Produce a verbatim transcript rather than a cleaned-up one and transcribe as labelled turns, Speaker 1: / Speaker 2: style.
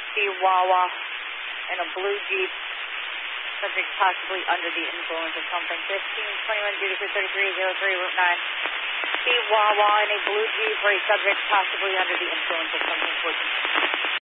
Speaker 1: See Wawa in a blue Jeep, subject possibly under the influence of something. fifteen twenty-one, duty for thirty-three oh three, Route nine. See Wawa in a blue Jeep, for a subject possibly under the influence of something.